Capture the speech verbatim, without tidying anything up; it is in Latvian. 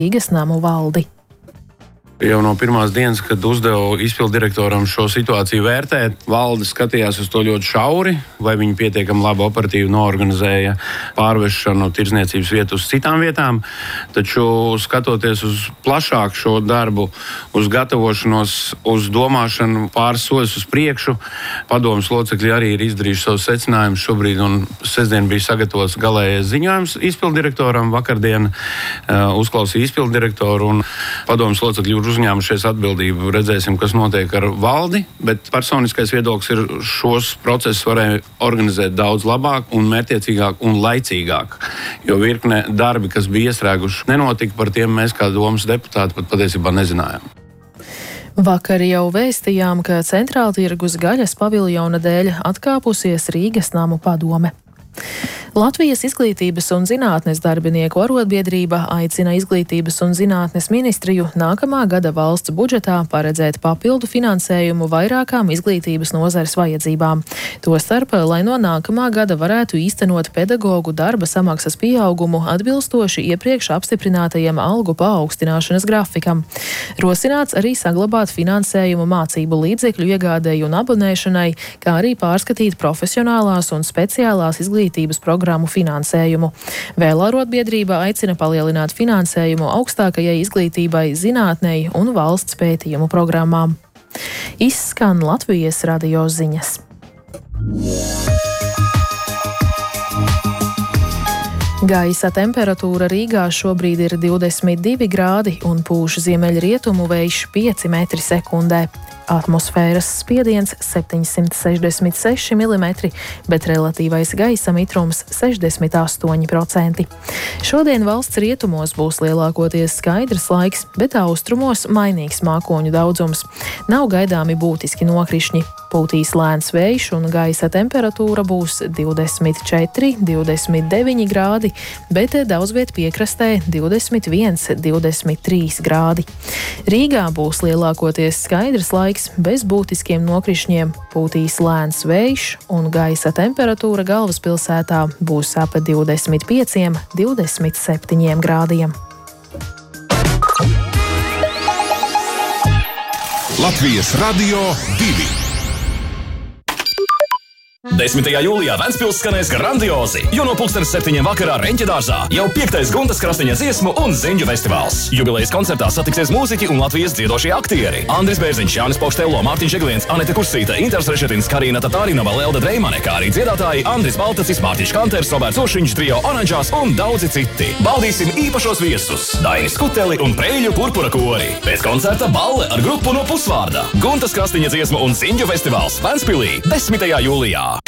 Rīgas namu valdi. Jau no pirmās dienas, kad uzdevu izpilddirektoram šo situāciju vērtēt, valde skatījās uz to ļoti šauri, vai viņi pietiekami labi operatīvi noorganizēja pārvešanu tirdzniecības vietu uz citām vietām. Taču skatoties uz plašāku šo darbu, uz gatavošanos, uz domāšanu pāris soļus uz priekšu, padomes locekļi arī ir izdarījuši savus secinājumus šobrīd, un sestdien bija sagatavots galējais ziņojums izpilddirektoram. Vakardien uh, uzklausīja izpilddirektoru un padomes locekļi ir uzņēmušies atbildību. Redzēsim, kas notiek ar valdi, bet personiskais viedoklis ir, šos procesus varēja organizēt daudz labāk un mērķiecīgāk un laicīgāk. Jo virkne darbi, kas bija iestrēguši, nenotika, par tiem mēs kā domas deputāti pat patiesībā nezinājām. Vakar jau vēstījām, ka Centrāltirgus gaļas paviljona dēļ atkāpusies Rīgas namu padome. Latvijas Izglītības un zinātnes darbinieku arotbiedrība aicina Izglītības un zinātnes ministriju nākamā gada valsts budžetā paredzēt papildu finansējumu vairākām izglītības nozares vajadzībām. Tostarp, lai no nākamā gada varētu īstenot pedagogu darba samaksas pieaugumu atbilstoši iepriekš apstiprinātajiem algu paaugstināšanas grafikam. Rosināts arī saglabāt finansējumu mācību līdzekļu iegādēju un abonēšanai, kā arī pārskatīt profesionālās un speciālās izglītības programmas programmu finansējumu. Vēl arotbiedrība aicina palielināt finansējumu augstākajai izglītībai, zinātnei un valsts pētījumu programmām. Izskan Latvijas radio ziņas. Gaisa temperatūra Rīgā šobrīd ir divdesmit divi grādi un pūš ziemeļrietumu vējš pieci metri sekundē. Atmosfēras spiediens septiņsimt sešdesmit seši milimetri, bet relatīvais gaisa mitrums sešdesmit astoņi procenti. Šodien valsts rietumos būs lielākoties skaidrs laiks, bet austrumos mainīgs mākoņu daudzums. Nav gaidāmi būtiski nokrišņi. Pūtīs lēns vējš un gaisa temperatūra būs divdesmit četri, divdesmit deviņi grādi, bet daudz viet piekrastē divdesmit viens, divdesmit trīs grādi. Rīgā būs lielākoties skaidrs laiks, bez būtiskiem nokrišņiem, pūtīs lēns vējš un gaisa temperatūra galvaspilsētā būs ap divdesmit pieciem, divdesmit septiņiem grādiem. Latvijas radio divi. desmitajā jūlijā Ventspils skanēs grandiozi, jo no pulkstenes septiņiem vakarā Reņķedārzā jau piektais Guntas Krasteņa dziesmu un ziņu festivāls. Jubilejas koncertā satiksies mūziķi un Latvijas dziedošie aktieri. Andris Bērziņš, Jānis Pokštello, Mārtiņš Egliens, Anete Kursīte, Inters Rešetins, Karina Tatārinova, Lelda Dreimane, kā arī dziedātāji Andris Baltacis, Mārtiņš Kanters, Roberts Ošiņš, Trio Oranžās un daudzi citi. Baudīsim īpašos viesus – Dainis Kuteli un Preļu purpura kori. Pēc koncerta balle ar grupu no Pusvārda. Guntas Krasteņa dziesmu un ziņu festivāls Ventspilī desmitajā jūlijā.